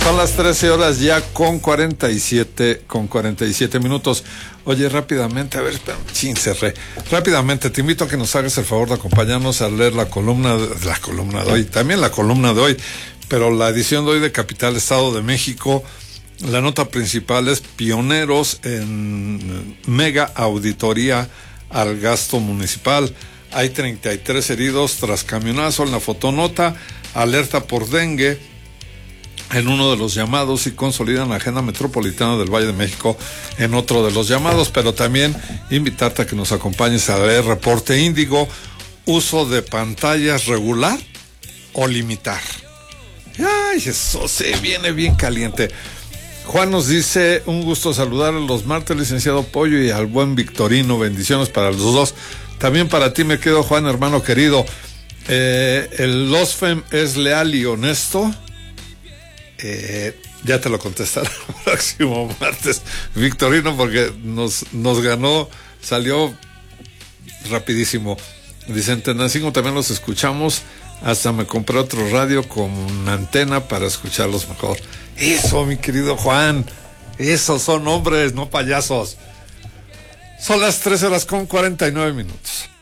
Son las 13 horas ya con 47 minutos. Oye, rápidamente, a ver, cerré. Rápidamente, te invito a que nos hagas el favor de acompañarnos a leer la columna de hoy, también la columna de hoy, pero la edición de hoy de Capital Estado de México. La nota principal es: pioneros en mega auditoría al gasto municipal. Hay 33 heridos tras camionazo. En la fotonota, alerta por dengue en uno de los llamados y consolidan la agenda metropolitana del Valle de México en otro de los llamados. Pero también invitarte a que nos acompañes a ver Reporte Índigo: uso de pantallas regular o limitar. Ay, eso se viene bien caliente. Juan nos dice: un gusto saludar a los martes, licenciado Pollo, y al buen Victorino. Bendiciones para los dos. También para ti, me quedo, Juan, hermano querido. ¿El OSFEM es leal y honesto? Ya te lo contestaré el próximo martes, Victorino, porque nos ganó, salió rapidísimo. Dice: en Tenancingo también los escuchamos. Hasta me compré otro radio con antena para escucharlos mejor. Eso, mi querido Juan, esos son hombres, no payasos. Son las 13 horas con 49 minutos.